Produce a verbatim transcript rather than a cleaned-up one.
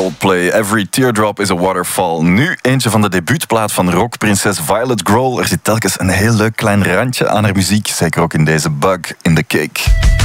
Coldplay, Every Teardrop is a Waterfall. Nu eentje van de debuutplaat van rockprinses Violet Grohl. Er zit telkens een heel leuk klein randje aan haar muziek, zeker ook in deze Bug in the Cake.